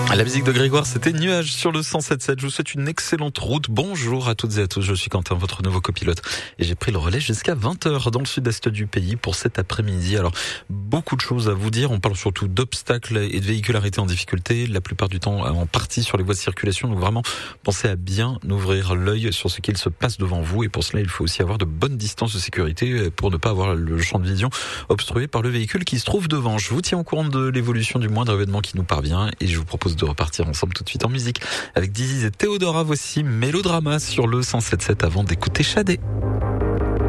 La musique de Grégoire, c'était Nuages sur le 107.7. Je vous souhaite une excellente route. Bonjour à toutes et à tous. Je suis Quentin, votre nouveau copilote. Et j'ai pris le relais jusqu'à 20h dans le sud-est du pays pour cet après-midi. Alors, beaucoup de choses à vous dire. On parle surtout d'obstacles et de véhicules arrêtés en difficulté. La plupart du temps, en partie sur les voies de circulation. Donc vraiment, pensez à bien ouvrir l'œil sur ce qu'il se passe devant vous. Et pour cela, il faut aussi avoir de bonnes distances de sécurité pour ne pas avoir le champ de vision obstrué par le véhicule qui se trouve devant. Je vous tiens au courant de l'évolution du moindre événement qui nous parvient. Et je vous propose de repartir ensemble tout de suite en musique avec Diziz et Théodora. Voici Mélodrama sur le 107.7 avant d'écouter Shadé.